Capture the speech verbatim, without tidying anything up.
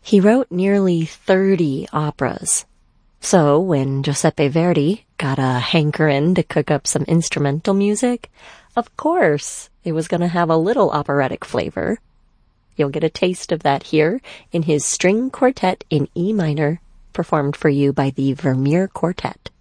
He wrote nearly thirty operas. So when Giuseppe Verdi got a hankerin' to cook up some instrumental music, of course it was going to have a little operatic flavor. You'll get a taste of that here in his string quartet in E minor, performed for you by the Vermeer Quartet.